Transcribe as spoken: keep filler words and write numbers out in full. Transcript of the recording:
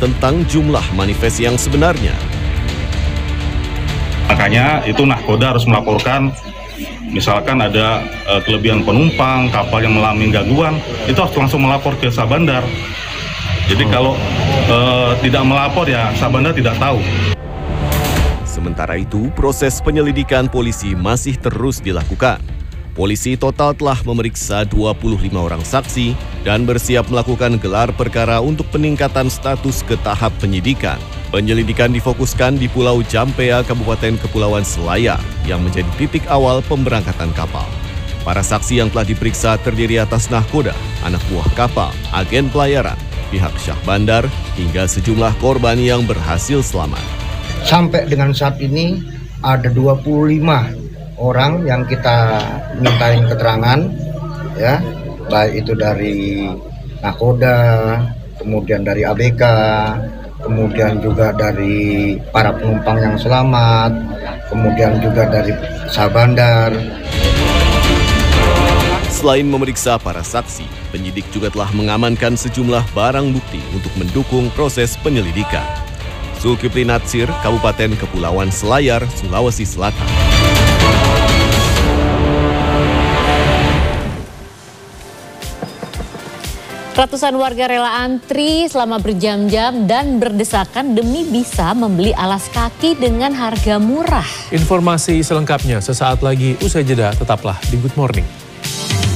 tentang jumlah manifest yang sebenarnya. Makanya itu nahkoda harus melaporkan, misalkan ada e, kelebihan penumpang, kapal yang mengalami gangguan, itu harus langsung melapor ke Sabandar. Jadi kalau e, tidak melapor ya Sabandar tidak tahu. Sementara itu, proses penyelidikan polisi masih terus dilakukan. Polisi total telah memeriksa dua puluh lima orang saksi dan bersiap melakukan gelar perkara untuk peningkatan status ke tahap penyidikan. Penyelidikan difokuskan di Pulau Jampea, Kabupaten Kepulauan Selayar, yang menjadi titik awal pemberangkatan kapal. Para saksi yang telah diperiksa terdiri atas nahkoda, anak buah kapal, agen pelayaran, pihak syah bandar, hingga sejumlah korban yang berhasil selamat. Sampai dengan saat ini ada dua puluh lima orang yang kita mintain keterangan, ya, baik itu dari nahkoda, kemudian dari A B K, kemudian juga dari para penumpang yang selamat, kemudian juga dari syah bandar. Selain memeriksa para saksi, penyidik juga telah mengamankan sejumlah barang bukti untuk mendukung proses penyelidikan. Zulkifli Natsir, Kabupaten Kepulauan Selayar, Sulawesi Selatan. Ratusan warga rela antri selama berjam-jam dan berdesakan demi bisa membeli alas kaki dengan harga murah. Informasi selengkapnya sesaat lagi usai jeda, tetaplah di Good Morning.